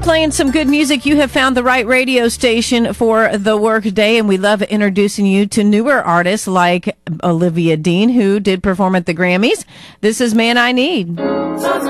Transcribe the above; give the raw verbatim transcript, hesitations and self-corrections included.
playing some good music. You have found the right radio station for the workday, and we love introducing you to newer artists like Olivia Dean, who did perform at the Grammys. This is Man I Need.